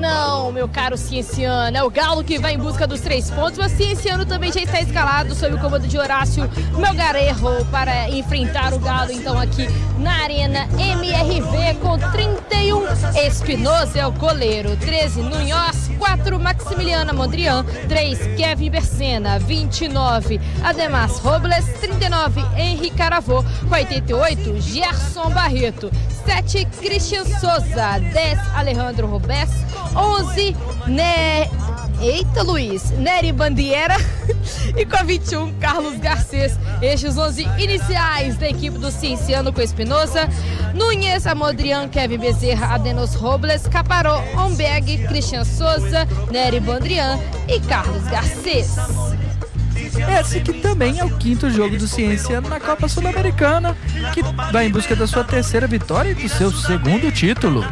Não, meu caro Cienciano, é o Galo que vai em busca dos 3 pontos, mas Cienciano também já está escalado sob o comando de Horácio Melgarejo para enfrentar o Galo, então aqui na Arena MRV com 31. Espinosa é o goleiro, 13 Nunhoz, 4 Maximiliana Mondrian, 3 Kevin Bercena, 29 Además Robles, 39 Henrique Caravô, 88 Gerson Barreto, 7 Christian Souza, 10 Alejandro Robes, 11 Nery Bandeira e com a 21 Carlos Garcês. Estes os 11 iniciais da equipe do Cienciano com Espinosa, Núñez, Amodrian, Kevin Bezerra, Adenos Robles, Caparó, Omberg, Christian Souza, Nery Bandrian e Carlos Garcês. Esse que também é o 5º jogo do Cienciano na Copa Sul-Americana, que vai em busca da sua 3ª vitória e do seu 2º título.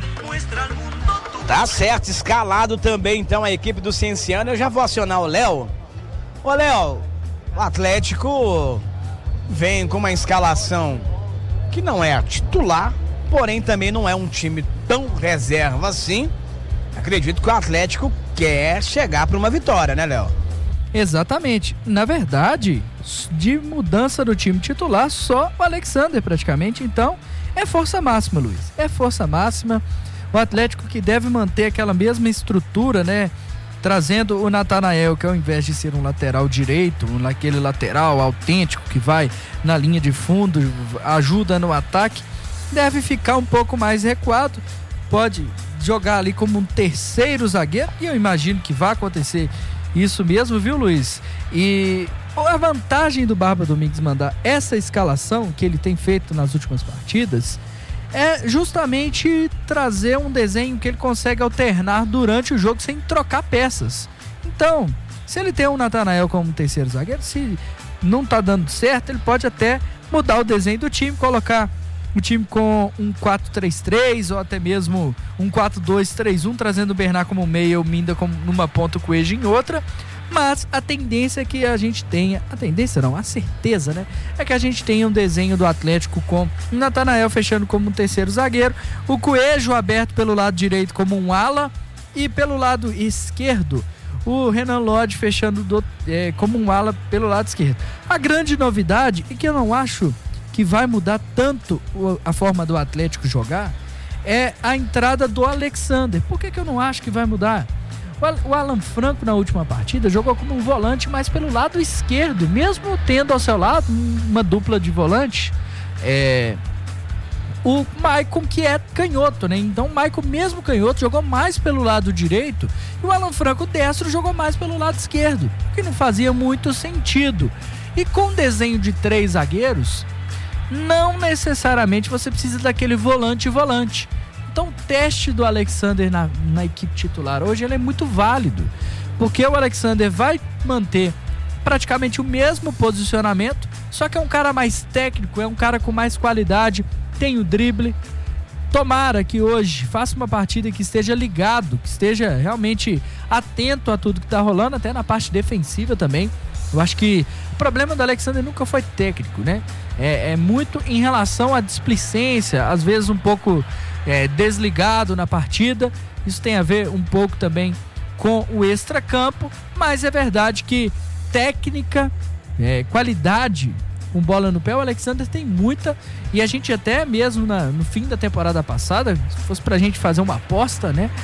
Tá certo, escalado também então a equipe do Cienciano. Eu já vou acionar o Léo. Ô Léo, o Atlético vem com uma escalação que não é a titular, porém também não é um time tão reserva assim. Acredito que o Atlético quer chegar para uma vitória, né, Léo? Exatamente. Na verdade, de mudança do time titular, só o Alexander praticamente. Então, é força máxima, Luiz. É força máxima. O Atlético que deve manter aquela mesma estrutura, né? Trazendo o Natanael, que ao invés de ser um lateral direito, naquele lateral autêntico que vai na linha de fundo, ajuda no ataque, deve ficar um pouco mais recuado. Pode jogar ali como um 3º zagueiro, e eu imagino que vai acontecer isso mesmo, viu, Luiz? E a vantagem do Barba Domingues mandar essa escalação que ele tem feito nas últimas partidas é justamente trazer um desenho que ele consegue alternar durante o jogo sem trocar peças. Então, se ele tem o Natanael como 3º zagueiro, se não tá dando certo, ele pode até mudar o desenho do time, colocar o time com um 4-3-3 ou até mesmo um 4-2-3-1, trazendo o Bernard como meia, o Minda como numa ponta, o Coelho em outra. Mas a tendência é que a gente tenha, a certeza, né? É que a gente tenha um desenho do Atlético com o Natanael fechando como um 3º zagueiro, o Coelho aberto pelo lado direito como um ala e pelo lado esquerdo o Renan Lodge fechando como um ala pelo lado esquerdo. A grande novidade, e que eu não acho que vai mudar tanto a forma do Atlético jogar, é a entrada do Alexander. Por que eu não acho que vai mudar? O Alan Franco na última partida jogou como um volante, mas pelo lado esquerdo, mesmo tendo ao seu lado uma dupla de volante, o Maicon, que é canhoto, né? Então o Maicon, mesmo canhoto, jogou mais pelo lado direito, e o Alan Franco destro jogou mais pelo lado esquerdo, o que não fazia muito sentido. E com o desenho de 3 zagueiros, não necessariamente você precisa daquele volante. Então o teste do Alexander na equipe titular hoje ele é muito válido, porque o Alexander vai manter praticamente o mesmo posicionamento, só que é um cara mais técnico, é um cara com mais qualidade, tem o drible. Tomara que hoje faça uma partida que esteja ligado, que esteja realmente atento a tudo que está rolando, até na parte defensiva também. Eu acho que o problema do Alexander nunca foi técnico, né? É muito em relação à displicência, às vezes um pouco desligado na partida. Isso tem a ver um pouco também com o extracampo, mas é verdade que técnica, qualidade com bola no pé, o Alexander tem muita, e a gente até mesmo no fim da temporada passada, se fosse pra gente fazer uma aposta, né,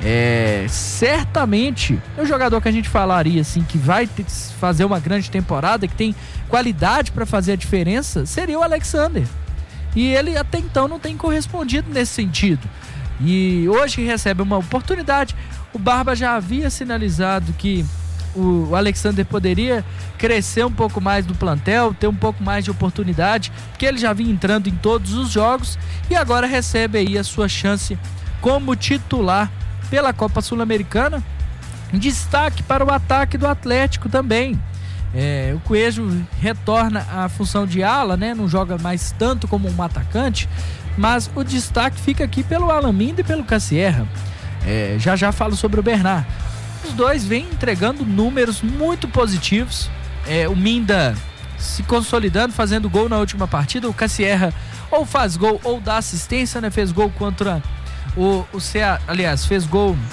certamente o jogador que a gente falaria assim, que vai fazer uma grande temporada, que tem qualidade para fazer a diferença, seria o Alexander, e ele até então não tem correspondido nesse sentido, e hoje recebe uma oportunidade. O Barba já havia sinalizado que o Alexander poderia crescer um pouco mais do plantel, ter um pouco mais de oportunidade, porque ele já vinha entrando em todos os jogos e agora recebe aí a sua chance como titular pela Copa Sul-Americana. Destaque para o ataque do Atlético também. O Coelho retorna à função de ala, né? Não joga mais tanto como um atacante, mas o destaque fica aqui pelo Alan Minda e pelo Cassierra. Já falo sobre o Bernard. Os dois vêm entregando números muito positivos. O Minda se consolidando, fazendo gol na última partida. O Cassierra ou faz gol ou dá assistência, né? Fez gol contra o CA, aliás, fez gol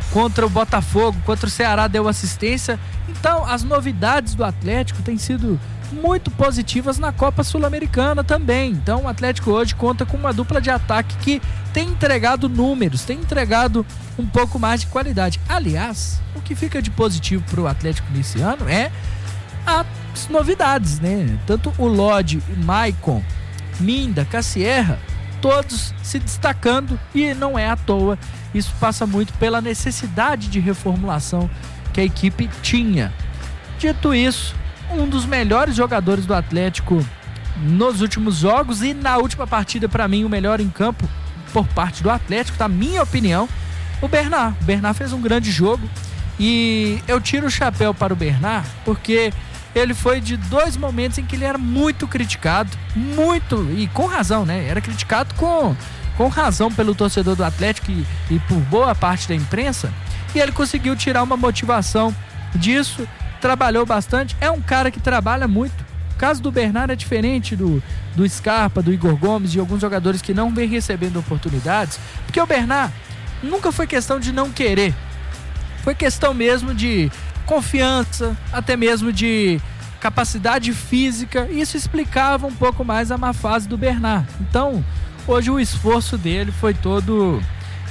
contra o Botafogo, contra o Ceará deu assistência. Então as novidades do Atlético têm sido muito positivas na Copa Sul-Americana também. Então o Atlético hoje conta com uma dupla de ataque que tem entregado números, tem entregado um pouco mais de qualidade. Aliás, o que fica de positivo para o Atlético nesse ano é as novidades, né? Tanto o Lodi, Maicon, Minda, Cassierra, todos se destacando, e não é à toa. Isso passa muito pela necessidade de reformulação que a equipe tinha. Dito isso, um dos melhores jogadores do Atlético nos últimos jogos, e na última partida, para mim, o melhor em campo por parte do Atlético, na minha opinião, o Bernard. O Bernard fez um grande jogo, e eu tiro o chapéu para o Bernard, porque ele foi de 2 momentos em que ele era muito criticado, e com razão, né? Era criticado com razão pelo torcedor do Atlético e por boa parte da imprensa, e ele conseguiu tirar uma motivação disso, trabalhou bastante, é um cara que trabalha muito. O caso do Bernard é diferente do Scarpa, do Igor Gomes, de alguns jogadores que não vêm recebendo oportunidades, porque o Bernard nunca foi questão de não querer, foi questão mesmo de confiança, até mesmo de capacidade física. Isso explicava um pouco mais a má fase do Bernard. Então, hoje o esforço dele foi todo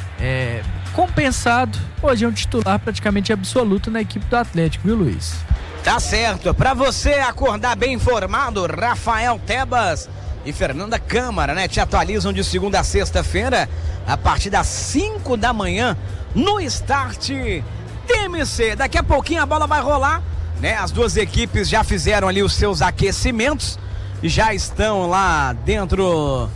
compensado. Hoje é um titular praticamente absoluto na equipe do Atlético, viu, Luiz? Tá certo. Para você acordar bem informado, Rafael Tebas e Fernanda Câmara, né? Te atualizam de segunda a sexta-feira, a partir das 5 da manhã, no Start TMC. Daqui a pouquinho a bola vai rolar, né? As duas equipes já fizeram ali os seus aquecimentos, já estão lá dentro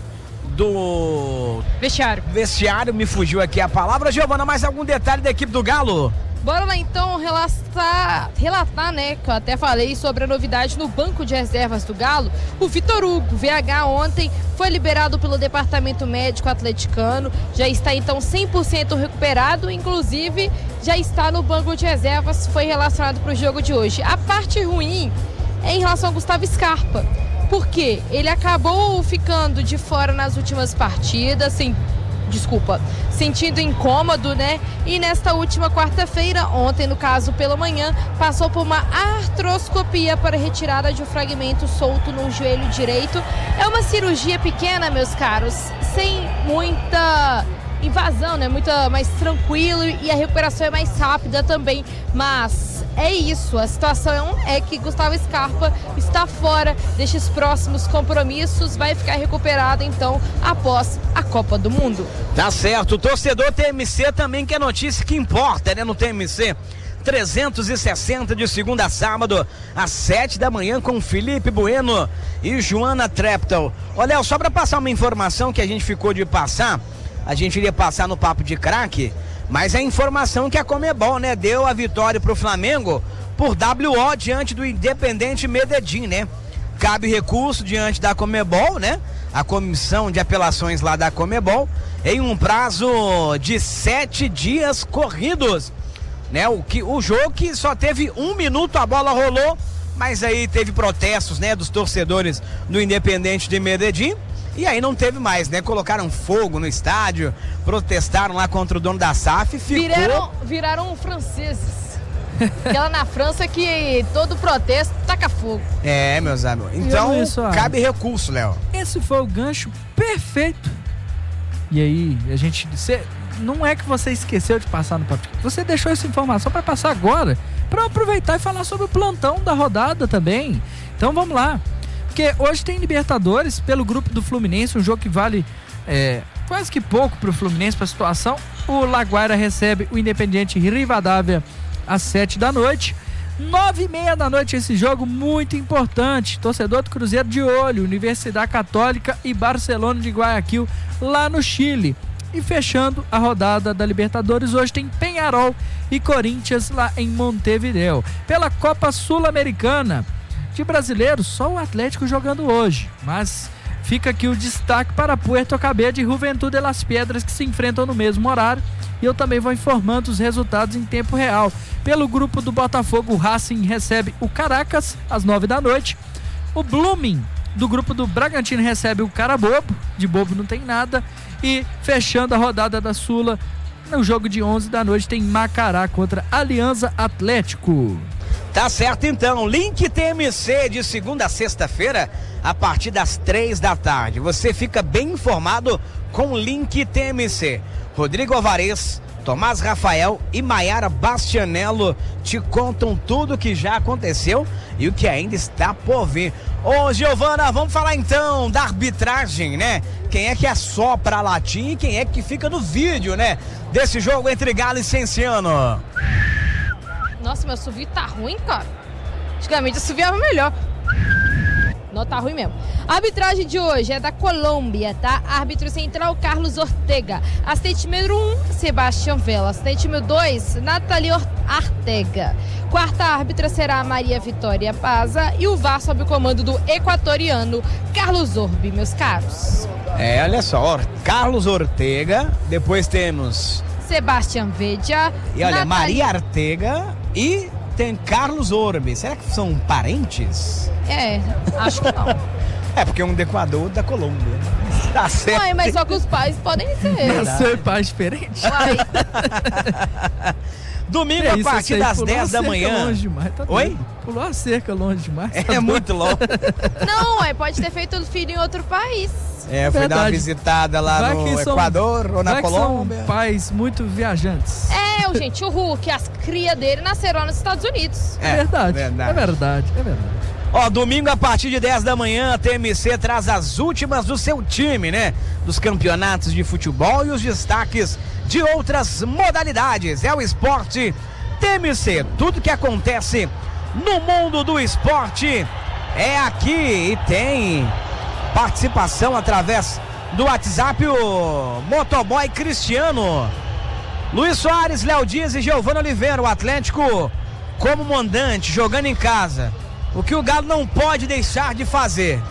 do vestiário, me fugiu aqui a palavra. Giovana, mais algum detalhe da equipe do Galo? Bora lá então relatar, né, que eu até falei sobre a novidade no banco de reservas do Galo. O Vitor Hugo, VH, ontem foi liberado pelo departamento médico atleticano, já está então 100% recuperado, inclusive já está no banco de reservas, foi relacionado para o jogo de hoje. A parte ruim é em relação ao Gustavo Scarpa, porque ele acabou ficando de fora nas últimas partidas, sentindo incômodo, né? E nesta última quarta-feira, ontem no caso pela manhã, passou por uma artroscopia para retirada de um fragmento solto no joelho direito. É uma cirurgia pequena, meus caros, sem muita invasão, né? Mais tranquilo, e a recuperação é mais rápida também, mas é isso, a situação é que Gustavo Scarpa está fora destes próximos compromissos, vai ficar recuperado então após a Copa do Mundo. Tá certo, o torcedor TMC também quer notícia que importa, né? No TMC 360 de segunda a sábado às 7 da manhã com Felipe Bueno e Joana Treptow. Olha, só para passar uma informação que a gente ficou de passar, a gente iria passar no Papo de Craque, mas a informação que a Conmebol, né, deu a vitória pro Flamengo por WO diante do Independente Medellín, né? Cabe recurso diante da Conmebol, né? A comissão de apelações lá da Conmebol, em um prazo de 7 dias corridos, né? O jogo que só teve 1 minuto, a bola rolou, mas aí teve protestos, né, dos torcedores do Independente de Medellín. E aí não teve mais, né? Colocaram fogo no estádio, protestaram lá contra o dono da SAF, viraram franceses. Aquela na França que todo protesto taca fogo. É, meus amigos. Então, cabe recurso, Léo. Esse foi o gancho perfeito. E aí, não é que você esqueceu de passar no papo. Você deixou essa informação para passar agora, para aproveitar e falar sobre o plantão da rodada também. Então vamos lá. Porque hoje tem Libertadores pelo grupo do Fluminense, um jogo que vale quase que pouco para o Fluminense, para a situação. O Laguaira recebe o Independiente Rivadavia às 7 da noite. 9h30 da noite esse jogo muito importante. Torcedor do Cruzeiro de olho, Universidade Católica e Barcelona de Guayaquil lá no Chile. E fechando a rodada da Libertadores, hoje tem Peñarol e Corinthians lá em Montevideo. Pela Copa Sul-Americana, de brasileiros, só o Atlético jogando hoje, mas fica aqui o destaque para Puerto Cabello e Juventud de las Piedras, que se enfrentam no mesmo horário, e eu também vou informando os resultados em tempo real. Pelo grupo do Botafogo, o Racing recebe o Caracas às 9 da noite, o Blooming do grupo do Bragantino recebe o Carabobo, de bobo não tem nada, e fechando a rodada da Sula, no jogo de 11 da noite tem Macará contra Aliança Atlético. Tá certo então, Link TMC de segunda a sexta-feira a partir das 3 da tarde. Você fica bem informado com o Link TMC. Rodrigo Alvarez, Tomás Rafael e Maiara Bastianello te contam tudo o que já aconteceu e o que ainda está por vir. Ô Giovana, vamos falar então da arbitragem, né? Quem é que assopra a latinha e quem é que fica no vídeo, né? Desse jogo entre Galo e Cienciano. Nossa, meu assovio tá ruim, cara. Antigamente eu assoviava melhor. Não, tá ruim mesmo. A arbitragem de hoje é da Colômbia, tá? Árbitro central, Carlos Ortega. Assistente número 1, Sebastião Vela. Assistente número 2, Nathalie Artega. Quarta árbitra será Maria Vitória Paza. E o VAR sob o comando do equatoriano Carlos Orbi, meus caros. Olha só, Carlos Ortega. Depois temos Sebastião Vedia. E olha, Maria Artega e tem Carlos Orbi. Será que são parentes? Acho que não. Porque um do Equador, da Colômbia. Tá certo. Uai, mas só que os pais podem ser. Nasceu pais diferentes. Domingo a partir das 10 da manhã. Longe demais, tá. Oi? Pulou a cerca longe demais. É muito longe. Não, pode ter feito o filho em outro país. Verdade. Foi dar uma visitada lá no Equador ou na Colômbia. São pais muito viajantes. Gente, o Hulk, as crias dele nasceram nos Estados Unidos. É verdade. É verdade. Ó, domingo a partir de 10 da manhã, a TMC traz as últimas do seu time, né? Dos campeonatos de futebol e os destaques de outras modalidades. É o esporte TMC. Tudo que acontece no mundo do esporte é aqui. E tem participação através do WhatsApp, o motoboy Cristiano. Luiz Soares, Léo Dias e Giovana Oliveira. O Atlético como mandante, jogando em casa. O que o Galo não pode deixar de fazer?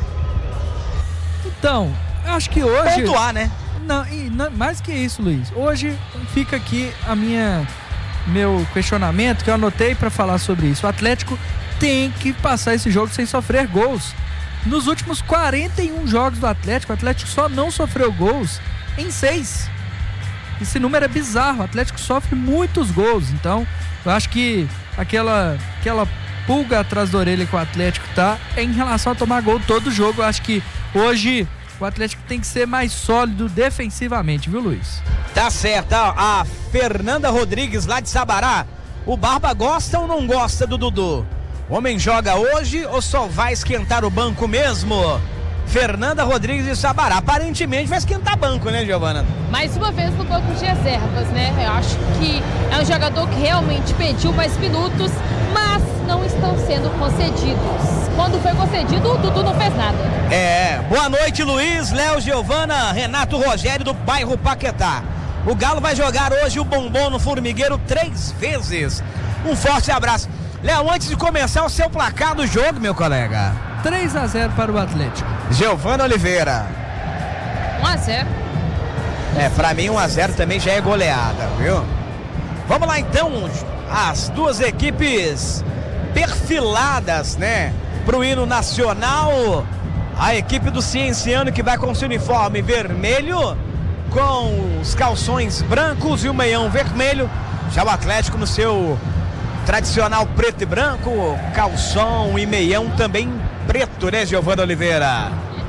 Então, eu acho que hoje... Pontuar, né? Não, mais que isso, Luiz. Hoje fica aqui meu questionamento que eu anotei para falar sobre isso. O Atlético tem que passar esse jogo sem sofrer gols. Nos últimos 41 jogos do Atlético, o Atlético só não sofreu gols em 6. Esse número é bizarro. O Atlético sofre muitos gols. Então, eu acho que aquela pulga atrás da orelha que o Atlético tá é em relação a tomar gol todo jogo. Eu acho que hoje o Atlético tem que ser mais sólido defensivamente, viu, Luiz? Tá certo. A Fernanda Rodrigues, lá de Sabará. O Barba gosta ou não gosta do Dudu? O homem joga hoje ou só vai esquentar o banco mesmo? Fernanda Rodrigues de Sabará. Aparentemente vai esquentar banco, né, Giovana? Mais uma vez no banco de reservas, né? Eu acho que é um jogador que realmente pediu mais minutos, mas não estão sendo concedidos. Quando foi concedido, o Dudu não fez nada. Boa noite, Luiz, Léo, Giovana, Renato Rogério do bairro Paquetá. O Galo vai jogar hoje o bombom no Formigueiro 3 vezes. Um forte abraço. Léo, antes de começar o seu placar do jogo, meu colega. 3-0 para o Atlético. Giovana Oliveira. 1-0. Pra mim 1-0 também já é goleada, viu? Vamos lá então, as duas equipes perfiladas, né? Pro hino nacional, a equipe do Cienciano que vai com seu uniforme vermelho, com os calções brancos e o meião vermelho. Já o Atlético no seu tradicional preto e branco, calção e meião também preto, né, Giovana Oliveira?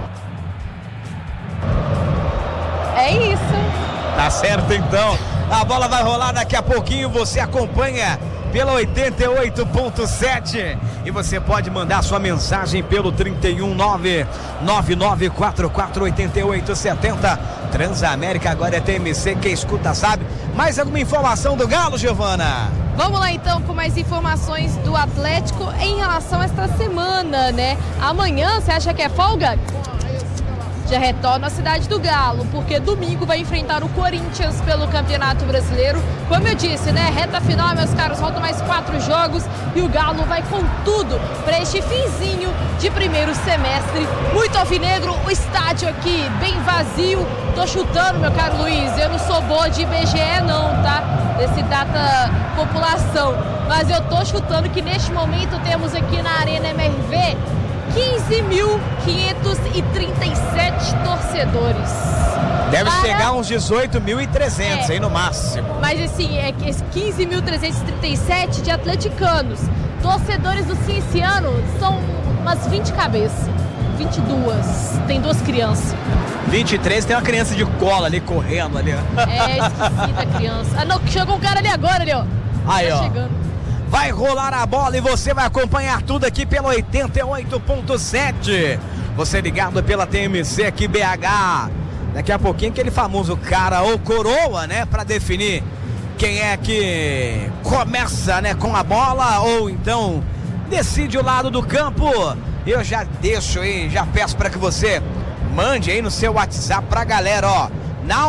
É isso. Tá certo então. A bola vai rolar daqui a pouquinho. Você acompanha pela 88.7 e você pode mandar sua mensagem pelo 31999448870. Transamérica agora é TMC, quem escuta sabe. Mais alguma informação do Galo, Giovana? Vamos lá então com mais informações do Atlético em relação a esta semana, né? Amanhã, você acha que é folga? Já retorna à cidade do Galo, porque domingo vai enfrentar o Corinthians pelo Campeonato Brasileiro. Como eu disse, né? Reta final, meus caros, faltam mais 4 jogos e o Galo vai com tudo para este finzinho de primeiro semestre. Muito alvinegro, o estádio aqui bem vazio. Tô chutando, meu caro Luiz, eu não sou boa de IBGE não, tá? Desse data população. Mas eu tô chutando que neste momento temos aqui na Arena MRV 15.537 torcedores. Deve chegar uns 18.300 aí no máximo. Mas assim, é 15.337 de atleticanos. Torcedores do Cienciano são umas 20 cabeças. 22. Tem 2 crianças. 23, tem uma criança de cola ali correndo ali. É esquisita a criança. Ah, não, chegou um cara ali agora, ali, ó. Aí, tá ó. chegando. Vai rolar a bola e você vai acompanhar tudo aqui pelo 88.7. Você ligado pela TMC aqui BH. Daqui a pouquinho aquele famoso cara ou coroa, né? Pra definir quem é que começa, né, com a bola ou então decide o lado do campo. Eu já deixo aí, já peço para que você mande aí no seu WhatsApp pra galera, ó. Na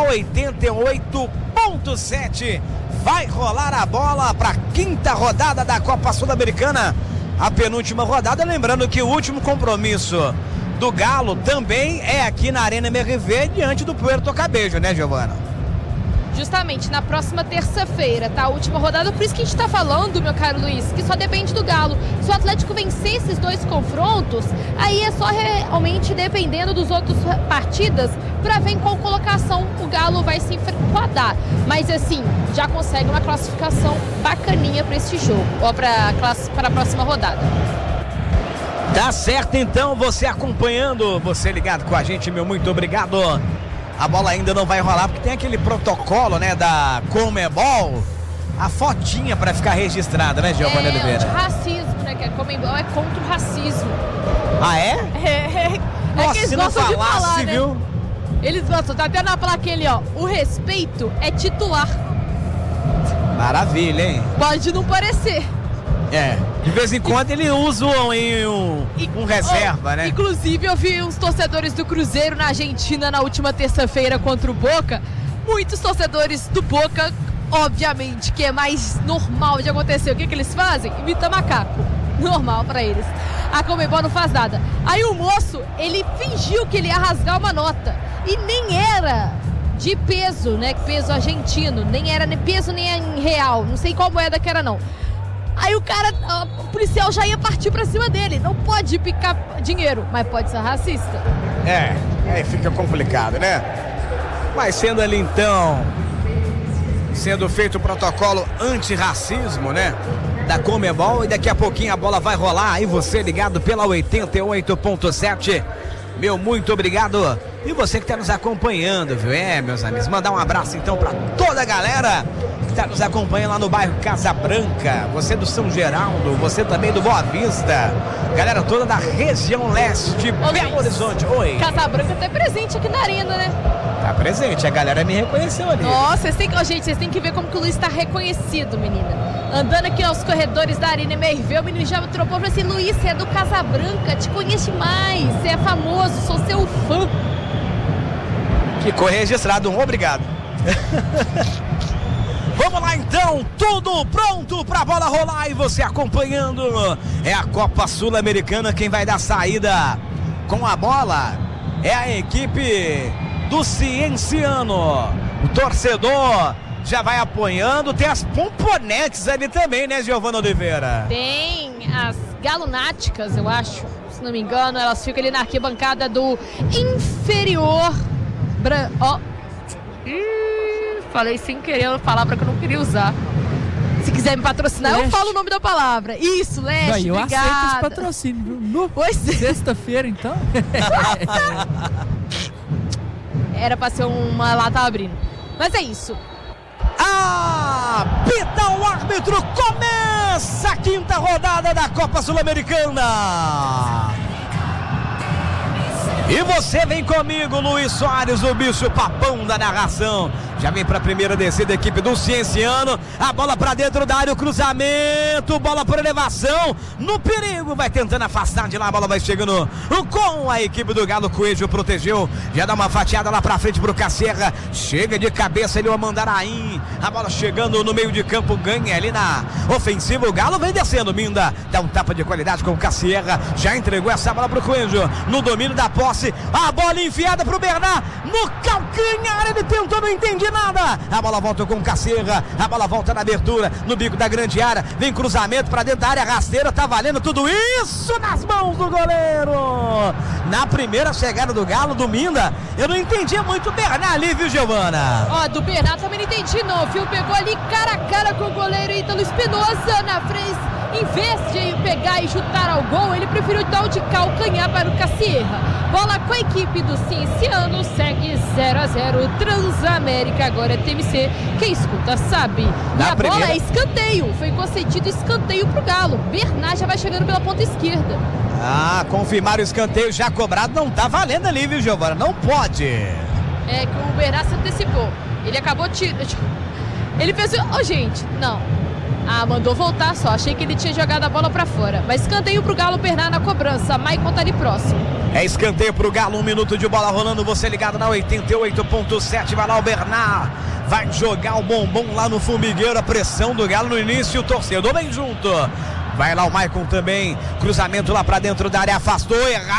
88.7 vai rolar a bola pra 5ª rodada da Copa Sul-Americana. A penúltima rodada, lembrando que o último compromisso do Galo também é aqui na Arena MRV, diante do Puerto Cabello, né, Giovana? Justamente, na próxima terça-feira, tá? A última rodada, por isso que a gente tá falando, meu caro Luiz, que só depende do Galo. Se o Atlético vencer esses 2 confrontos, aí é só realmente dependendo dos outros partidas pra ver em qual colocação o Galo vai se enquadrar. Mas assim, já consegue uma classificação bacaninha pra esse jogo, ou pra a próxima rodada. Tá certo, então, você acompanhando, você ligado com a gente, meu muito obrigado. A bola ainda não vai rolar porque tem aquele protocolo, né, da Conmebol, a fotinha pra ficar registrada, né, Giovana Oliveira? De racismo, né, que a Conmebol é contra o racismo. Ah, é? Nossa, que eles gostam de falar, né? Viu? Eles gostam, tá até na placa ali, ó, o respeito é titular. Maravilha, hein? Pode não parecer. É, de vez em quando eles usam em um reserva, né? Inclusive eu vi uns torcedores do Cruzeiro na Argentina na última terça-feira contra o Boca. Muitos torcedores do Boca, obviamente, que é mais normal de acontecer. O que eles fazem? Imita macaco. Normal pra eles. A Conmebol não faz nada. Aí o moço, ele fingiu que ele ia rasgar uma nota. E nem era de peso, né? Peso argentino. Nem era nem peso nem em real. Não sei qual moeda que era, não. Aí o policial já ia partir pra cima dele. Não pode picar dinheiro, mas pode ser racista. Aí fica complicado, né? Mas sendo ali então, sendo feito o protocolo antirracismo, né, da Conmebol, e daqui a pouquinho a bola vai rolar. Aí você ligado pela 88.7, meu muito obrigado. E você que está nos acompanhando, viu? Meus amigos, mandar um abraço então para toda a galera que está nos acompanhando lá no bairro Casa Branca, você do São Geraldo, você também do Boa Vista, galera toda da região leste, Belo Horizonte. Oi. Casa Branca tá presente aqui na arena, né? Tá presente, a galera me reconheceu ali. Nossa, vocês têm que ver como que o Luiz tá reconhecido, menina. Andando aqui aos corredores da Arena MRV, o menino já me tropou e falou assim: Luiz, você é do Casa Branca, te conheço demais, você é famoso, sou seu fã. Ficou registrado, obrigado. Vamos lá então, tudo pronto pra bola rolar e você acompanhando. É a Copa Sul-Americana, quem vai dar saída com a bola é a equipe do Cienciano. O torcedor já vai apoiando, tem as pomponetes ali também, né, Giovana Oliveira? Tem as galonáticas, eu acho, se não me engano, elas ficam ali na arquibancada do inferior. Falei sem querer a palavra que eu não queria usar. Se quiser me patrocinar, Leste. Eu falo o nome da palavra. Isso, Leste, obrigada. Eu aceito esse patrocínio, viu? Sexta-feira, então. Era pra ser uma lata abrindo. Mas é isso. Apita o árbitro, começa a 5ª rodada da Copa Sul-Americana. E você vem comigo, Luiz Soares, o bicho papão da narração. Já vem para a primeira descida, a equipe do Cienciano. A bola para dentro da área, o cruzamento, bola por elevação, no perigo, vai tentando afastar de lá, a bola vai chegando com a equipe do Galo. Coelho protegeu, já dá uma fatiada lá para frente pro Cacerra. Chega de cabeça ali o Mandaraim. A bola chegando no meio de campo, ganha ali na ofensiva. O Galo vem descendo, Minda dá um tapa de qualidade com o Cacerra. Já entregou essa bola pro Coelho, no domínio da posse. A bola enfiada pro Bernard, no calcanhar, ele tentou, não entendi. nada. A bola volta com o Cacera. A bola volta na abertura, no bico da grande área. Vem cruzamento para dentro da área, rasteira. Tá valendo tudo isso nas mãos do goleiro. Na primeira chegada do Galo, do Minda, eu não entendi muito o Bernard ali, viu, Giovana? Ó, do Bernard também não entendi não, viu? Pegou ali cara a cara com o goleiro Ítalo Espinosa na frente. Em vez de pegar e chutar ao gol, ele preferiu dar o de calcanhar para o Cacierra. Bola com a equipe do Cienciano, segue 0-0. Transamérica, agora é TMC. Quem escuta sabe. E a bola é escanteio. Foi concedido escanteio pro Galo. Bernard já vai chegando pela ponta esquerda. Ah, confirmaram o escanteio já cobrado. Não tá valendo ali, viu, Giovana? Não pode. É que o Bernard se antecipou. Ele acabou tirando. Ele fez. Ô, gente, não. Ah, mandou voltar só. Achei que ele tinha jogado a bola pra fora. Mas escanteio pro Galo, Bernard na cobrança. Maicon tá ali próximo. É escanteio pro Galo. 1 minuto de bola rolando. Você ligado na 88.7. Vai lá o Bernard. Vai jogar o bombom lá no formigueiro. A pressão do Galo no início. O torcedor vem junto. Vai lá o Maicon também. Cruzamento lá pra dentro da área. Afastou.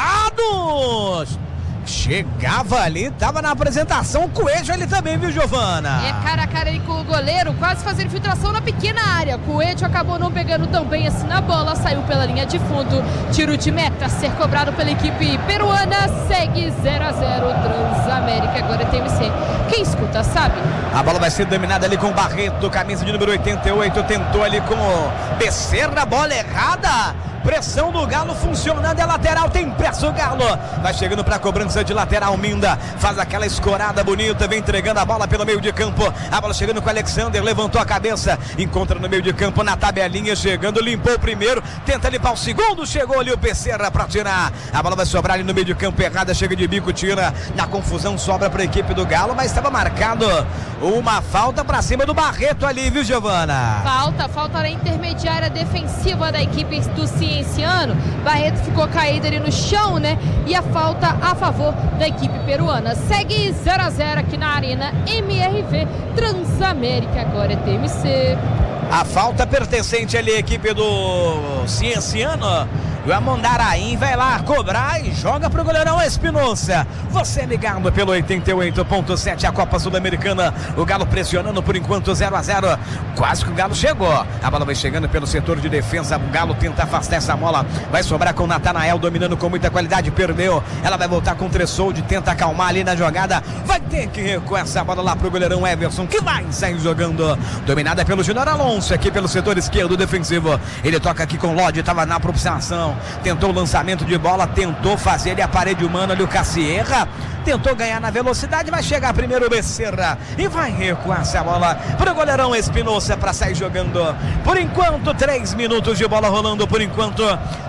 Errados. Chegava ali, tava na apresentação o Coelho ali também, viu, Giovana? É cara a cara aí com o goleiro, quase fazendo infiltração na pequena área. Coelho acabou não pegando tão bem assim na bola, saiu pela linha de fundo. Tiro de meta a ser cobrado pela equipe peruana, segue 0-0. Transamérica, agora é TMC. Quem escuta sabe. A bola vai ser dominada ali com o Barreto, camisa de número 88, tentou ali com o Becerra, bola errada. Pressão do Galo funcionando, é lateral, tem pressa o Galo. Vai chegando para a cobrança de lateral, Minda faz aquela escorada bonita, vem entregando a bola pelo meio de campo. A bola chegando com o Alexander, levantou a cabeça, encontra no meio de campo na tabelinha, chegando, limpou o primeiro, tenta limpar o segundo, chegou ali o Becerra para tirar. A bola vai sobrar ali no meio de campo, errada, chega de bico, tira. Na confusão sobra para a equipe do Galo, mas estava marcado uma falta para cima do Barreto ali, viu, Giovana? Falta na intermediária defensiva da equipe do Cienciano. Barreto ficou caído ali no chão, né? E a falta a favor da equipe peruana. Segue 0-0 aqui na Arena MRV. Transamérica, agora é TMC. A falta pertencente ali à equipe do Cienciano. O Amandaraim vai lá cobrar e joga pro goleirão Espinosa. Você ligado pelo 88.7, a Copa Sul-Americana. O Galo pressionando por enquanto 0-0. Quase que o Galo chegou. A bola vai chegando pelo setor de defesa. O Galo tenta afastar essa bola. Vai sobrar com o Natanael dominando com muita qualidade. Perdeu. Ela vai voltar com o Tressoldi. Tenta acalmar ali na jogada. Vai ter que recuar essa bola lá pro goleirão Everson, que vai sair jogando. Dominada pelo Júnior Alonso aqui pelo setor esquerdo defensivo. Ele toca aqui com o Lodi. Estava na aproximação. Tentou o lançamento de bola, tentou fazer ali a parede humana ali o Cacierra, tentou ganhar na velocidade, vai chegar primeiro o Becerra e vai recuar essa bola para o goleirão Espinosa para sair jogando. Por enquanto 3 minutos de bola rolando, por enquanto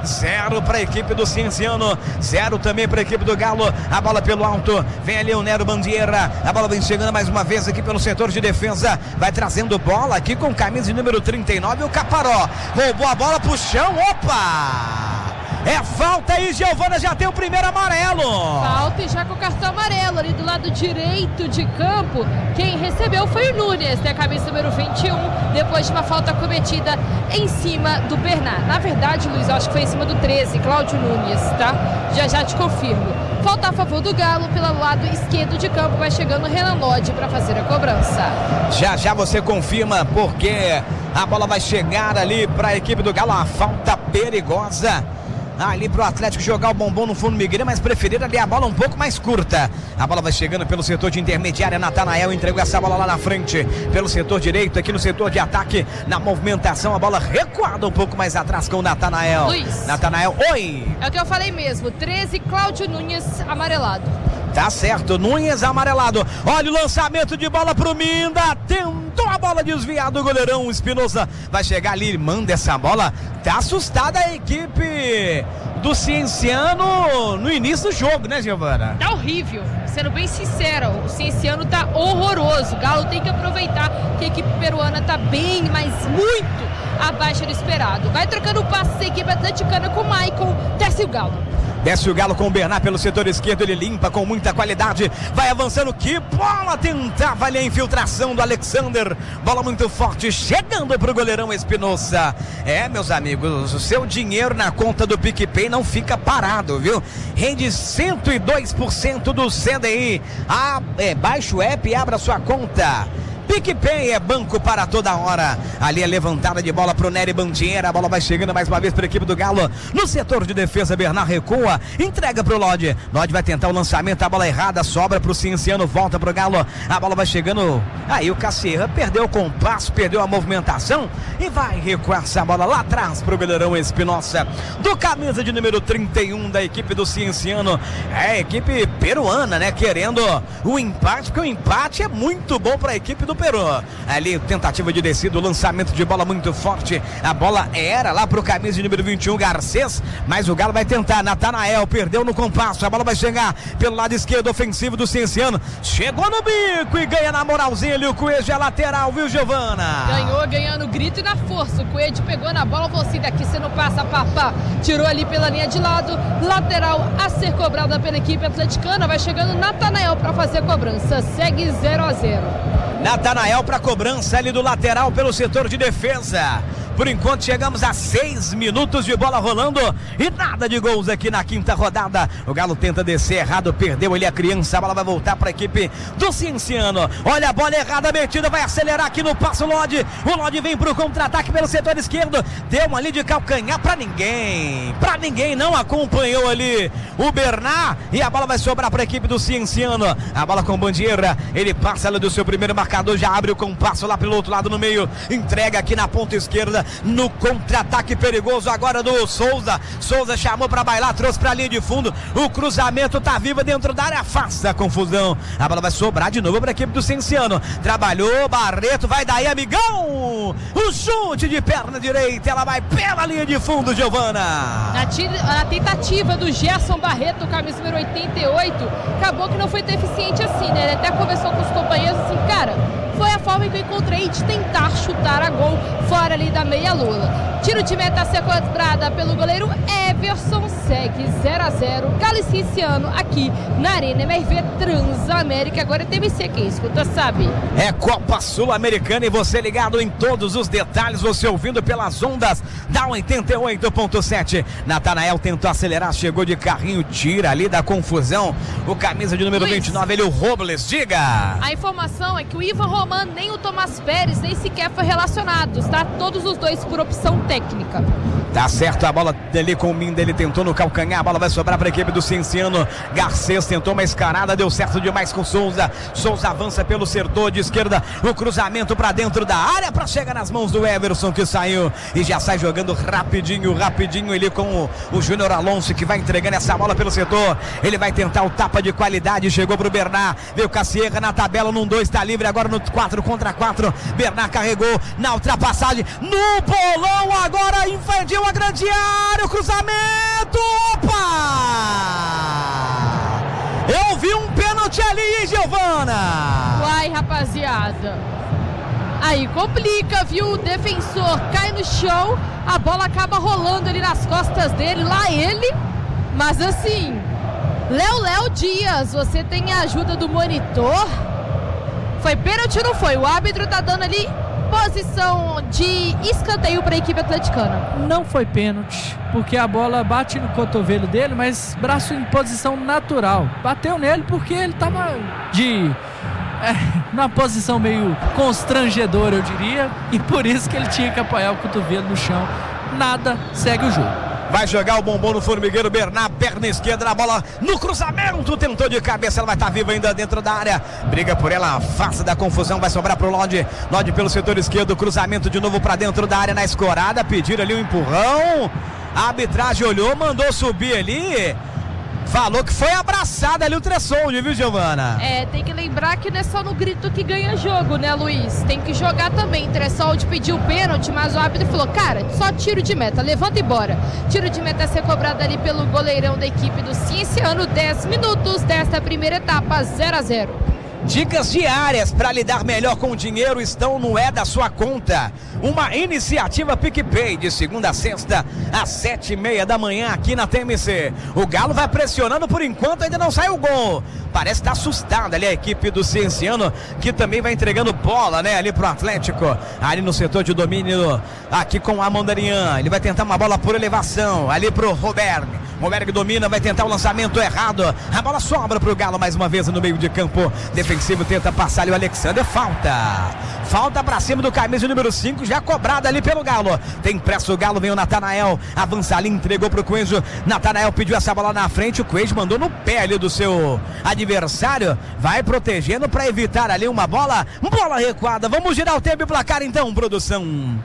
0 para a equipe do Cienciano, 0 também para a equipe do Galo. A bola pelo alto, vem ali o Nero Bandeira, a bola vem chegando mais uma vez aqui pelo setor de defesa, vai trazendo bola aqui com camisa de número 39, o Caparó roubou a bola pro chão, opa! É falta aí, Giovana, já tem o primeiro amarelo. Falta e já com o cartão amarelo ali do lado direito de campo. Quem recebeu foi o Nunes, né? Camisa número 21, depois de uma falta cometida em cima do Bernard. Na verdade, Luiz, eu acho que foi em cima do 13, Cláudio Nunes, tá? Já te confirmo. Falta a favor do Galo pelo lado esquerdo de campo, vai chegando o Renan Lodi para fazer a cobrança. Já você confirma, porque a bola vai chegar ali para a equipe do Galo, uma falta perigosa. Ali pro Atlético jogar o bombom no fundo Miguel, mas preferir ali a bola um pouco mais curta. A bola vai chegando pelo setor de intermediária. Natanael entregou essa bola lá na frente, pelo setor direito, aqui no setor de ataque, na movimentação, a bola recuada um pouco mais atrás com o Natanael. Luiz. Natanael, oi! É o que eu falei mesmo, 13, Cláudio Nunes amarelado. Tá certo, Nunes amarelado. Olha o lançamento de bola pro Minda. Tentou a bola desviada, o goleirão Espinosa vai chegar ali, manda essa bola. Tá assustada a equipe do Cienciano no início do jogo, né, Giovana? Tá horrível, sendo bem sincero, o Cienciano tá horroroso. O Galo tem que aproveitar que a equipe peruana tá bem, mas muito abaixo do esperado. Vai trocando o passe da equipe atleticana com o Maicon, desce o Galo. Desce o Galo com o Bernard pelo setor esquerdo, ele limpa com muita qualidade, vai avançando, que bola, tentava ali a infiltração do Alexander, bola muito forte, chegando pro goleirão Espinosa. Meus amigos, o seu dinheiro na conta do PicPay não fica parado, viu? Rende 102% do CDI. Baixe o app e abra sua conta. PicPay é banco para toda hora. Ali é levantada de bola pro Nery Bandiera. A bola vai chegando mais uma vez para a equipe do Galo. No setor de defesa, Bernard recua. Entrega pro Lodi. Lodi vai tentar o lançamento. A bola errada. Sobra pro Cienciano. Volta pro Galo. A bola vai chegando. Aí o Cassierra perdeu o compasso. Perdeu a movimentação. E vai recuar essa bola lá atrás pro goleirão Espinosa. Do camisa de número 31 da equipe do Cienciano. É a equipe peruana, né? Querendo o empate. Porque o empate é muito bom para a equipe do Peru. Ali, tentativa de descida, o lançamento de bola muito forte. A bola era lá pro camisa de número 21, Garcês, mas o Galo vai tentar. Natanael perdeu no compasso. A bola vai chegar pelo lado esquerdo, ofensivo do Cienciano. Chegou no bico e ganha na moralzinha ali. O Coelho é lateral, viu, Giovana? Ganhou no grito e na força. O Coelho pegou na bola, falou assim: daqui você não passa, papá. Tirou ali pela linha de lado. Lateral a ser cobrada pela equipe atleticana. Vai chegando Natanael para fazer a cobrança. Segue 0-0. Natanael para cobrança ali do lateral pelo setor de defesa. Por enquanto chegamos a 6 minutos de bola rolando e nada de gols aqui na quinta rodada. O Galo tenta descer errado, perdeu ali a criança. A bola vai voltar para a equipe do Cienciano. Olha a bola errada metida, vai acelerar aqui no passo Lodi. O Lodi vem para o contra-ataque pelo setor esquerdo. Deu uma ali de calcanhar para ninguém. Não acompanhou ali o Bernard e a bola vai sobrar para a equipe do Cienciano. A bola com Bandeira, ele passa ali do seu primeiro marcador, já abre o compasso lá pelo outro lado no meio. Entrega aqui na ponta esquerda. No contra-ataque perigoso agora do Souza. Souza chamou para bailar, trouxe para a linha de fundo. O cruzamento tá vivo dentro da área, afasta a confusão. A bola vai sobrar de novo para a equipe do Cienciano. Trabalhou, Barreto, vai daí, amigão. O chute de perna direita, ela vai pela linha de fundo, Giovana. Na tentativa do Gerson Barreto, camisa número 88, acabou que não foi tão eficiente assim, né? Ele até conversou com os companheiros assim, cara, foi a forma que eu encontrei de tentar chutar a gol fora ali da meia lula. Tiro de meta a ser cobrada pelo goleiro Everson, segue 0-0. Galo e Cienciano aqui na Arena MRV Transamérica. Agora é TMC quem escuta sabe. É Copa Sul-Americana e você ligado em todos os detalhes, você ouvindo pelas ondas da 88.7. Natanael tentou acelerar, chegou de carrinho, tira ali da confusão. O camisa de número 29, ele o Robles, diga. A informação é que o Ivan Roman nem o Tomás Pérez nem sequer foi relacionados, tá? Todos os dois por opção técnica. Tá certo, a bola dele com o Minda, ele tentou no calcanhar, a bola vai sobrar para a equipe do Cienciano. Garcês tentou uma escarada, deu certo demais com Souza. Souza avança pelo setor de esquerda, o cruzamento para dentro da área para chegar nas mãos do Everson, que saiu e já sai jogando rapidinho ele com o Júnior Alonso, que vai entregando essa bola pelo setor. Ele vai tentar o tapa de qualidade, chegou pro Bernard, veio Cassierra na tabela, num 2, tá livre agora no 4 contra 4. Bernard carregou na ultrapassagem, no bolão agora, invadiu a grande área, o cruzamento, opa! Eu vi um pênalti ali, Giovana! Uai, rapaziada, aí complica, viu? O defensor cai no chão, a bola acaba rolando ali nas costas dele, lá ele, mas assim, Léo Dias, você tem a ajuda do monitor? Foi pênalti ou não foi? O árbitro tá dando ali posição de escanteio para a equipe atleticana. Não foi pênalti, porque a bola bate no cotovelo dele, mas braço em posição natural. Bateu nele porque ele tava numa posição meio constrangedora, eu diria, e por isso que ele tinha que apoiar o cotovelo no chão. Nada, segue o jogo. Vai jogar o bombom no formigueiro, Bernard, perna esquerda, a bola no cruzamento, tentou de cabeça, ela vai estar viva ainda dentro da área, briga por ela, afasta da confusão, vai sobrar pro Lodi pelo setor esquerdo, cruzamento de novo para dentro da área na escorada, pediram ali um empurrão, a arbitragem olhou, mandou subir ali, falou que foi abraçada ali o Tressoldi, viu, Giovana? Tem que lembrar que não é só no grito que ganha jogo, né, Luiz? Tem que jogar também. Tressoldi pediu pênalti, mas o árbitro falou, cara, só tiro de meta, levanta e bora. Tiro de meta a ser cobrado ali pelo goleirão da equipe do Cienciano. 10 minutos desta primeira etapa, 0-0. Dicas diárias para lidar melhor com o dinheiro estão no É da Sua Conta. Uma iniciativa PicPay de segunda a sexta às 7h30 da manhã aqui na TMC. O Galo vai pressionando por enquanto, ainda não sai o gol. Parece estar assustada ali a equipe do Cienciano, que também vai entregando bola, né, ali pro Atlético. Ali no setor de domínio, aqui com a Mondarian. Ele vai tentar uma bola por elevação, ali pro Roberg. Roberg domina, vai tentar o lançamento errado. A bola sobra pro Galo mais uma vez no meio de campo. Defensivo tenta passar ali o Alexander. Falta pra cima do camisa número 5, já cobrada ali pelo Galo. Tem pressa o Galo, vem o Natanael. Avança ali, entregou pro Coelho. Natanael pediu essa bola na frente. O Coelho mandou no pé ali do seu adversário. Vai protegendo pra evitar ali uma bola recuada. Vamos girar o tempo e placar então, produção.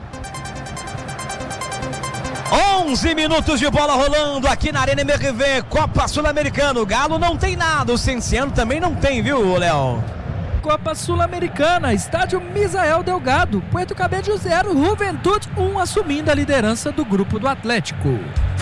11 minutos de bola rolando aqui na Arena MRV, Copa Sul-Americana. O Galo não tem nada, o Cienciano também não tem, viu, Léo? Copa Sul-Americana, estádio Misael Delgado, Puerto Cabello 0, Juventude 1, assumindo a liderança do grupo do Atlético.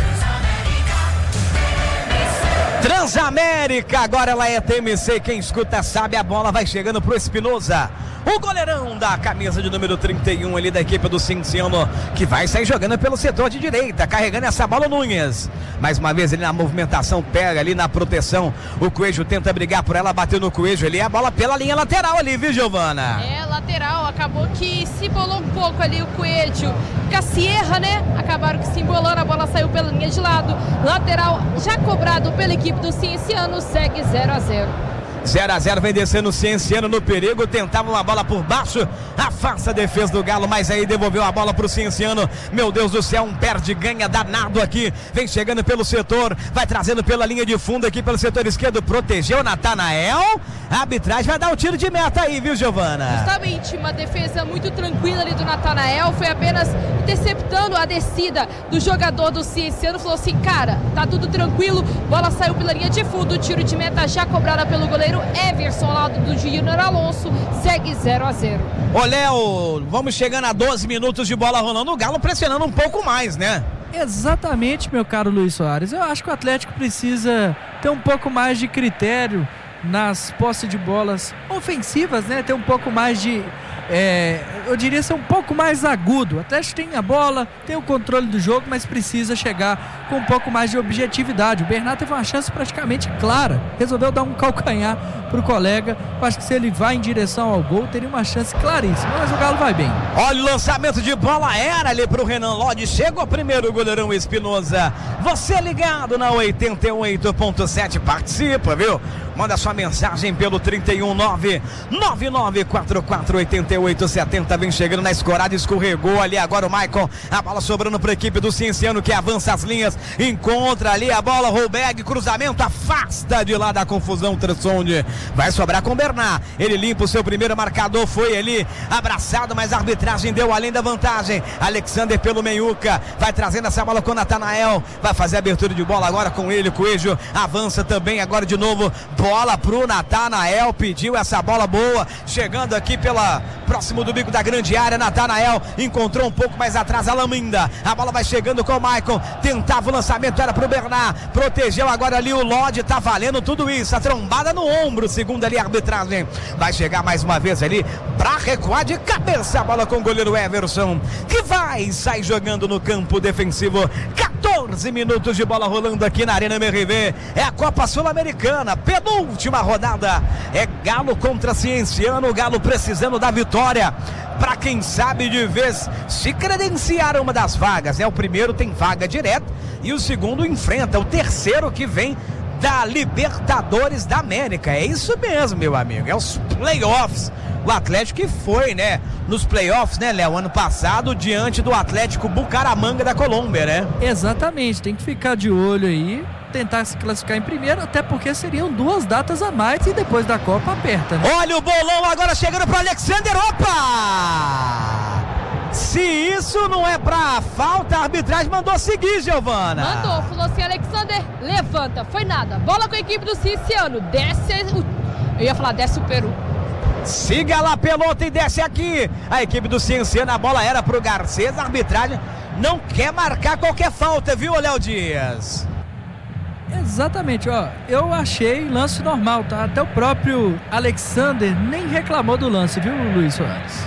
Transamérica, agora ela é TMC, quem escuta sabe, a bola vai chegando pro Espinosa. O goleirão da camisa de número 31 ali da equipe do Cienciano, que vai sair jogando pelo setor de direita, carregando essa bola o Nunes. Mais uma vez ele na movimentação, pega ali na proteção, o Coelho tenta brigar por ela, bateu no Coelho ali, a bola pela linha lateral ali, viu, Giovana? É, lateral, acabou que se embolou um pouco ali o Coelho. Cassierra, né? Acabaram que se embolando, a bola saiu pela linha de lado. Lateral já cobrado pela equipe do Cienciano, segue 0-0. 0-0, vem descendo o Cienciano no perigo, tentava uma bola por baixo, afasta a defesa do Galo, mas aí devolveu a bola pro Cienciano. Meu Deus do céu, um perde-ganha danado aqui, vem chegando pelo setor, vai trazendo pela linha de fundo aqui pelo setor esquerdo, protegeu o Natanael, a arbitragem vai dar um tiro de meta aí, viu, Giovana? Justamente, uma defesa muito tranquila ali do Natanael, foi apenas interceptando a descida do jogador do Cienciano, falou assim, cara, tá tudo tranquilo, bola saiu pela linha de fundo, tiro de meta já cobrada pelo goleiro Everson, ao lado do Júnior Alonso, segue 0-0. Ô Léo, vamos chegando a 12 minutos de bola rolando, o Galo pressionando um pouco mais, né? Exatamente, meu caro Luiz Soares, eu acho que o Atlético precisa ter um pouco mais de critério nas posses de bolas ofensivas, né? Ter um pouco mais de... eu diria ser um pouco mais agudo. O Atlético tem a bola, tem o controle do jogo, mas precisa chegar com um pouco mais de objetividade. O Bernat teve uma chance praticamente clara, resolveu dar um calcanhar pro colega. Eu acho que se ele vai em direção ao gol, teria uma chance claríssima, mas o Galo vai bem. Olha o lançamento de bola, era ali pro Renan Lodge, chegou primeiro o goleirão Espinosa. Você ligado na 88.7, participa, viu? Manda sua mensagem pelo 319-9944-8870. Vem chegando na escorada, escorregou ali agora o Maicon. A bola sobrando para a equipe do Cienciano, que avança as linhas, encontra ali a bola, Roberg, cruzamento, afasta de lá da confusão, Tressonde. Vai sobrar com o Bernat. Ele limpa o seu primeiro marcador, foi ali abraçado, mas a arbitragem deu além da vantagem. Alexander pelo meiuca, vai trazendo essa bola com o Natanael, vai fazer a abertura de bola agora com ele, Coelho avança também agora de novo. Bola pro Natanael, pediu essa bola boa, chegando aqui pela próximo do bico da grande área. Natanael encontrou um pouco mais atrás a Laminda, a bola vai chegando com o Maicon, tentava o lançamento, era pro Bernat, protegeu agora ali o Lodge, tá valendo tudo isso, a trombada no ombro, segundo ali a arbitragem, vai chegar mais uma vez ali pra recuar de cabeça a bola com o goleiro Everson, que vai sair jogando no campo defensivo. 14 minutos de bola rolando aqui na Arena MRV, é a Copa Sul-Americana, penúltima rodada, é Galo contra Cienciano, o Galo precisando da vitória para quem sabe de vez se credenciar uma das vagas, o primeiro tem vaga direta e o segundo enfrenta o terceiro que vem da Libertadores da América. É isso mesmo, meu amigo, é os playoffs. O Atlético que foi, né, nos playoffs, né, Léo, ano passado, diante do Atlético Bucaramanga da Colômbia, né? Exatamente, tem que ficar de olho aí, tentar se classificar em primeiro, até porque seriam 2 datas a mais e depois da Copa aperta, né? Olha o bolão agora chegando para Alexander, opa! Se isso não é pra falta, a arbitragem mandou seguir, Giovana. Mandou, falou assim, Alexander, levanta, foi nada, bola com a equipe do Cienciano, desce o Peru. Siga lá, pelota, e desce aqui a equipe do Cienciano, a bola era pro Garcês, a arbitragem não quer marcar qualquer falta, viu, Léo Dias? Exatamente, ó. Eu achei lance normal, tá? Até o próprio Alexander nem reclamou do lance, viu, Luiz Soares?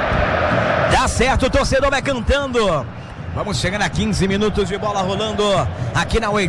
Tá certo, o torcedor vai cantando. Vamos chegando a 15 minutos de bola rolando aqui na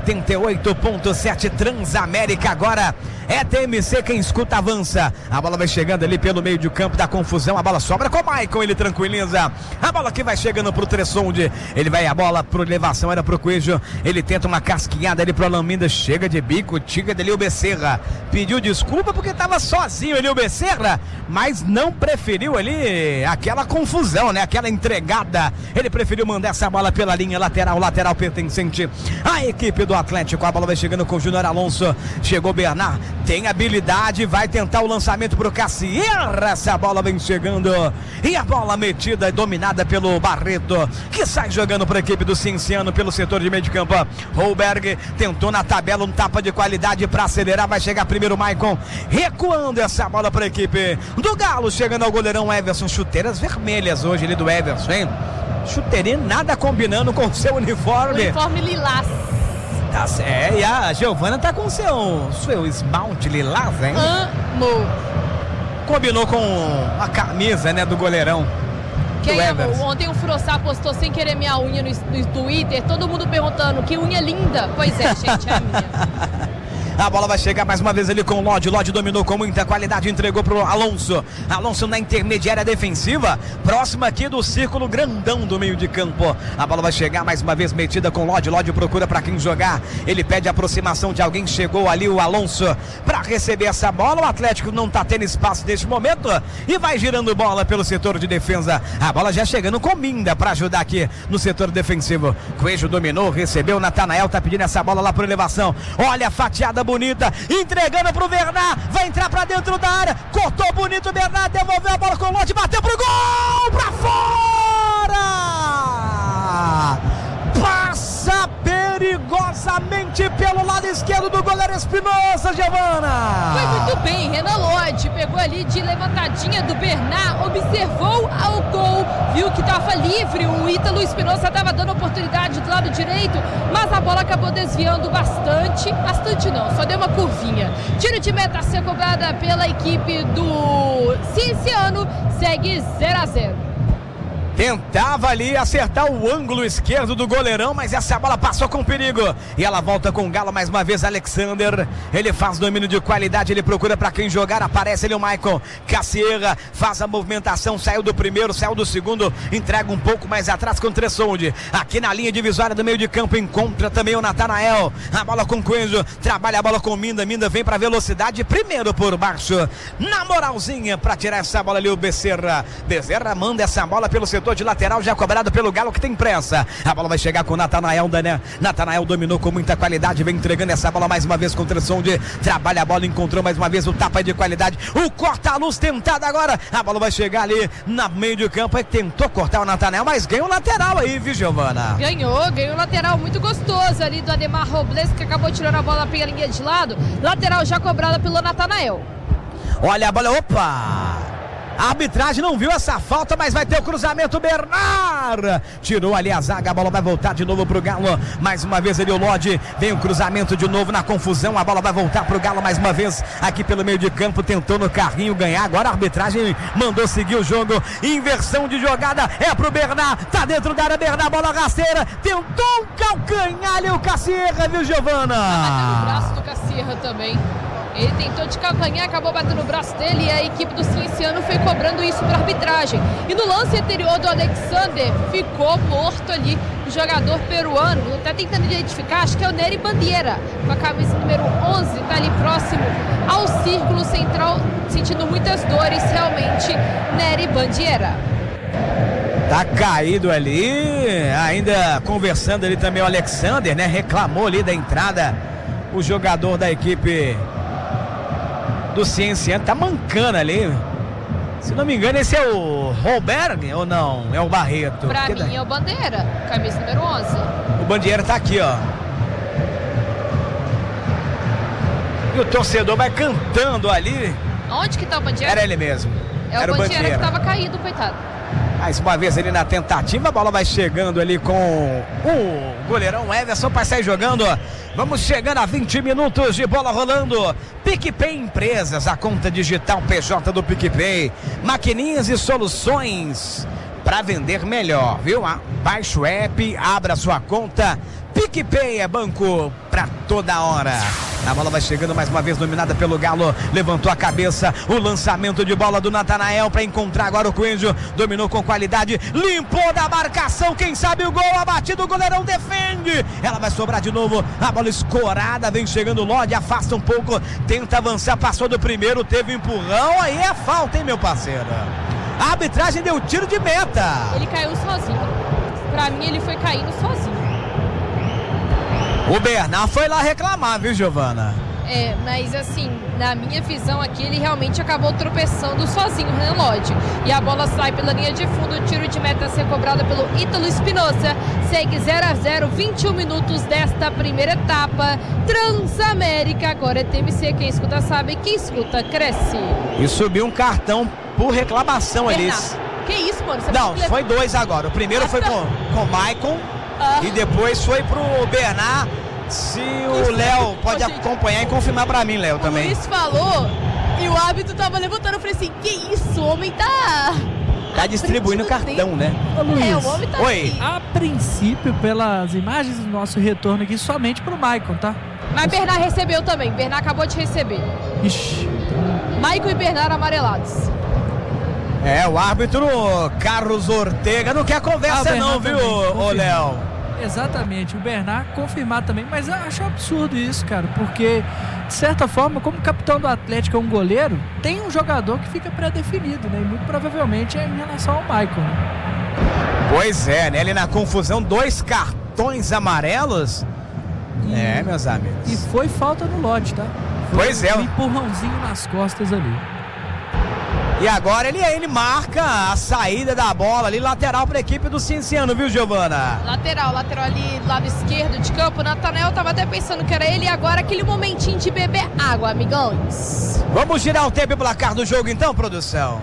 88.7 Transamérica. Agora é TMC, quem escuta avança. A bola vai chegando ali pelo meio de campo da confusão. A bola sobra com o Maicon, ele tranquiliza. A bola que vai chegando pro Tressonde. Ele vai a bola pro elevação, era pro Coelho. Ele tenta uma casquinhada ali pro Alaminda. Chega de bico, tira dali o Becerra. Pediu desculpa porque tava sozinho ali o Becerra, mas não preferiu ali aquela confusão, né? Aquela entregada. Ele preferiu mandar essa bola pela linha lateral pertencente à equipe do Atlético. A bola vai chegando com o Júnior Alonso. Chegou Bernard, tem habilidade, vai tentar o lançamento pro Cassierra. Essa bola vem chegando e a bola metida e dominada pelo Barreto, que sai jogando para a equipe do Cienciano pelo setor de meio de campo. Holberg tentou na tabela um tapa de qualidade para acelerar, vai chegar primeiro Maicon, recuando essa bola para a equipe do Galo, chegando ao goleirão Everson. Chuteiras vermelhas hoje ali do Everson, hein? Chuteirinha nada combinando com o seu uniforme. Uniforme lilás. Tá certo. E a Giovana tá com seu esmalte lilás, hein? Amo. Combinou com a camisa, né, do goleirão. Quem amou? Ontem o Frossá postou sem querer minha unha no Twitter. Todo mundo perguntando, que unha linda. Pois é, gente, é a minha. A bola vai chegar mais uma vez ali com o Lodge. Lodge dominou com muita qualidade, entregou pro Alonso. Alonso na intermediária defensiva, próxima aqui do círculo grandão do meio de campo. A bola vai chegar mais uma vez metida com o Lodge. Lodge procura para quem jogar. Ele pede a aproximação de alguém. Chegou ali o Alonso para receber essa bola. O Atlético não tá tendo espaço neste momento e vai girando bola pelo setor de defesa. A bola já chegando com Minda para ajudar aqui no setor defensivo. Coelho dominou, recebeu. Natanael tá pedindo essa bola lá por elevação. Olha a fatiada bonita, entregando pro Bernard, vai entrar pra dentro da área, cortou bonito o Bernard, devolveu a bola com o Lodge, bateu pro gol, pra fora! Passa perigosamente pelo lado esquerdo do goleiro Espinosa, Giovana! Foi muito bem, Renan Lodge pegou ali de levantadinha do Bernard, observou ao gol, viu que estava livre, o Ítalo Espinosa estava dando oportunidade do lado direito, mas a bola acabou desviando bastante não, só deu uma curvinha. Tiro de meta a ser cobrada pela equipe do Cienciano, segue 0-0. Tentava ali acertar o ângulo esquerdo do goleirão, mas essa bola passou com perigo. E ela volta com o Galo mais uma vez, Alexander. Ele faz domínio de qualidade, ele procura para quem jogar, aparece ali o Maicon. Cassierra faz a movimentação, saiu do primeiro, saiu do segundo, entrega um pouco mais atrás com o Tressonde. Aqui na linha divisória do meio de campo, encontra também o Natanael. A bola com o Coelho, trabalha a bola com o Minda. Minda vem para velocidade, primeiro por baixo. Na moralzinha, para tirar essa bola ali o Becerra. Becerra manda essa bola pelo setor de lateral, já cobrado pelo Galo, que tem pressa. A bola vai chegar com o Natanael, né? Natanael dominou com muita qualidade, vem entregando essa bola mais uma vez com o Tressonde, trabalha a bola, encontrou mais uma vez o tapa de qualidade, o corta-luz tentado agora, a bola vai chegar ali na meio de campo, aí tentou cortar o Natanael, mas ganhou o lateral aí, viu, Giovana? Ganhou um lateral muito gostoso ali do Ademar Robles, que acabou tirando a bola pela linha de lado, lateral já cobrada pelo Natanael. Olha a bola, opa! A arbitragem não viu essa falta, mas vai ter o cruzamento. Bernard tirou ali a zaga, a bola vai voltar de novo pro Galo. Mais uma vez ali o Lodge, vem o cruzamento de novo na confusão. A bola vai voltar pro Galo mais uma vez aqui pelo meio de campo, tentou no carrinho ganhar. Agora a arbitragem mandou seguir o jogo. Inversão de jogada, é pro Bernard, tá dentro da área, Bernard, bola rasteira, tentou um calcanhar ali o Cassierra, viu, Giovana? Bateu no braço do Cassierra também. Ele tentou de calcanhar, acabou batendo no braço dele e a equipe do Cienciano foi cobrando isso para arbitragem. E no lance anterior do Alexander, ficou morto ali o jogador peruano. Tá tentando identificar, acho que é o Nery Bandeira, com a camisa número 11, tá ali próximo ao círculo central, sentindo muitas dores, realmente, Nery Bandeira. Tá caído ali, ainda conversando ali também o Alexander, né? Reclamou ali da entrada o jogador da equipe do Cienciano, tá mancando ali. Se não me engano, esse é o Holberg ou não? É o Barreto? Pra mim é o Bandeira, camisa número 11. O Bandeira tá aqui, ó. E o torcedor vai cantando ali. Onde que tá o Bandeira? Era ele mesmo. É o Bandeira que tava caído, coitado. Mais uma vez ele na tentativa, a bola vai chegando ali com o goleirão Everson para sair jogando. Vamos chegando a 20 minutos de bola rolando. PicPay Empresas, a conta digital PJ do PicPay. Maquininhas e soluções para vender melhor, viu? Baixe o app, abra sua conta. PicPay é banco pra toda hora. A bola vai chegando mais uma vez, dominada pelo Galo. Levantou a cabeça, o lançamento de bola do Natanael para encontrar agora o Coelho. Dominou com qualidade, limpou da marcação. Quem sabe o gol, abatido, o goleirão defende. Ela vai sobrar de novo, a bola escorada. Vem chegando o Lodi, afasta um pouco, tenta avançar, passou do primeiro, teve empurrão. Aí é falta, hein, meu parceiro? A arbitragem deu tiro de meta. Ele caiu sozinho. Pra mim, ele foi caindo sozinho. O Bernard foi lá reclamar, viu, Giovana? Mas assim, na minha visão aqui, ele realmente acabou tropeçando sozinho, Renan Lodi. E a bola sai pela linha de fundo, o tiro de meta a ser cobrado pelo Ítalo Espinosa. Segue 0-0, 21 minutos desta primeira etapa. Transamérica, agora é TMC, quem escuta sabe, quem escuta cresce. E subiu um cartão por reclamação ali. Que isso, mano? Não, foi 2 agora. O primeiro foi com o Maicon. E depois foi pro Bernard. Se o Léo pode acompanhar e confirmar pra mim, Léo, também. O Luiz falou e o árbitro tava levantando. Eu falei assim, que isso? O homem tá distribuindo cartão, né? Ô, Luiz, o homem tá Oi. assim. A princípio, pelas imagens do nosso retorno aqui, somente pro Maicon, tá? Mas Bernard recebeu também. Bernard acabou de receber. Ixi. Maicon e Bernard amarelados. O árbitro Carlos Ortega não quer conversa não, viu, ô Léo? Exatamente, o Bernard confirmar também, mas eu acho absurdo isso, cara, porque, de certa forma, como o capitão do Atlético é um goleiro, tem um jogador que fica pré-definido, né? E muito provavelmente é em relação ao Maicon. Pois é, né? Ali na confusão, 2 cartões amarelos. Meus amigos. E foi falta no Lodi, tá? Pois é. Um empurrãozinho nas costas ali. E agora ele marca a saída da bola ali, lateral para a equipe do Cienciano, viu, Giovana? Lateral ali do lado esquerdo de campo. O Natanael tava até pensando que era ele. E agora aquele momentinho de beber água, amigões. Vamos girar o tempo e placar do jogo então, produção.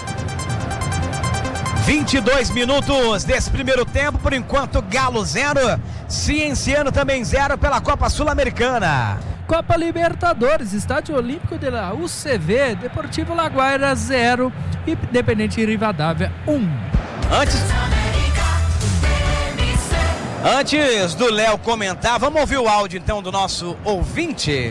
22 minutos desse primeiro tempo, por enquanto Galo 0, Cienciano também 0 pela Copa Sul-Americana. Copa Libertadores, Estádio Olímpico de la UCV, Deportivo Laguaira 0, Independente Rivadavia 1. Antes do Léo comentar, vamos ouvir o áudio então do nosso ouvinte.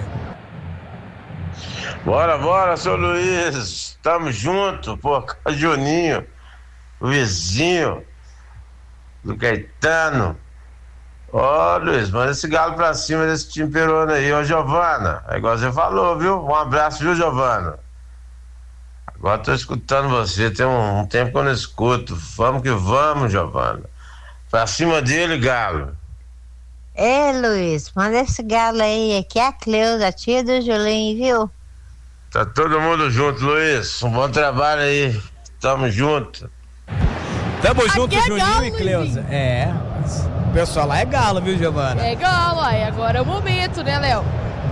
Bora, seu Luiz, tamo junto, pô, Juninho, o vizinho do Caetano. Ó, Luiz, manda esse Galo pra cima desse time peruano aí, ô Giovana. É igual você falou, viu? Um abraço, viu, Giovana? Agora tô escutando você, tem um tempo que eu não escuto. Vamos que vamos, Giovana. Pra cima dele, Galo. Luiz, manda esse Galo aí. Aqui é a Cleusa, tia do Julinho, viu? Tá todo mundo junto, Luiz. Um bom trabalho aí. Tamo junto. Tamo junto, Juninho Galo, e Cleusa. O pessoal lá é Galo, viu, Giovana? É Galo, aí agora é o momento, né, Léo?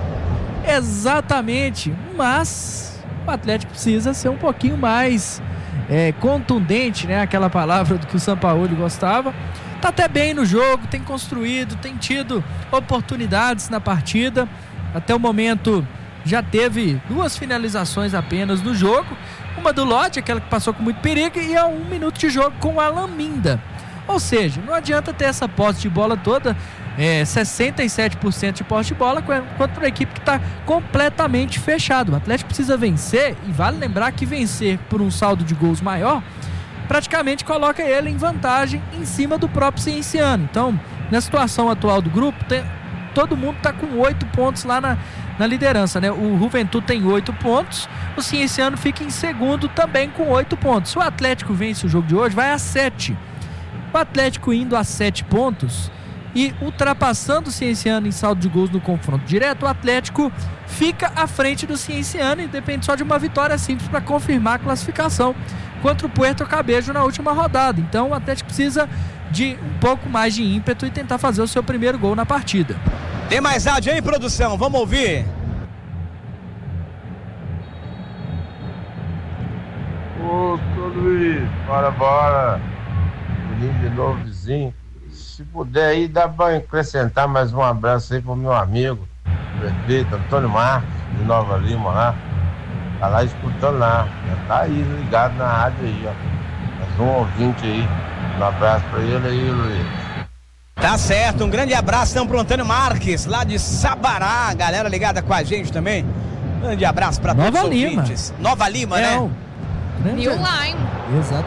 Exatamente, mas o Atlético precisa ser um pouquinho mais contundente, né? Aquela palavra do que o Sampaoli gostava. Tá até bem no jogo, tem construído, tem tido oportunidades na partida. Até o momento já teve 2 finalizações apenas no jogo. Uma do Lodi, aquela que passou com muito perigo, e a 1 minuto de jogo com a Laminda. Ou seja, não adianta ter essa posse de bola toda, 67% de posse de bola, contra uma equipe que está completamente fechada. O Atlético precisa vencer, e vale lembrar que vencer por um saldo de gols maior, praticamente coloca ele em vantagem em cima do próprio Cienciano. Então, na situação atual do grupo, todo mundo está com 8 pontos lá na liderança, né? O Juventude tem 8 pontos, o Cienciano fica em segundo também com 8 pontos. Se o Atlético vence o jogo de hoje, vai a 7. O Atlético indo a 7 pontos e ultrapassando o Cienciano em saldo de gols no confronto direto, o Atlético fica à frente do Cienciano e depende só de uma vitória simples para confirmar a classificação contra o Puerto Cabello na última rodada. Então o Atlético precisa de um pouco mais de ímpeto e tentar fazer o seu primeiro gol na partida. Tem mais áudio aí, produção? Vamos ouvir. Ô, Luiz, Bora. Juninho de novo, vizinho. Se puder aí, dá pra acrescentar mais um abraço aí pro meu amigo, prefeito Antônio Marcos, de Nova Lima lá. Tá lá escutando lá. Já tá aí ligado na rádio aí, ó. Mais um ouvinte aí. Um abraço pra ele aí, Luiz. Tá certo, um grande abraço então pro Antônio Marques, lá de Sabará, galera ligada com a gente também. Grande abraço pra todos os ouvintes. Nova Lima, né? New Line. Exato.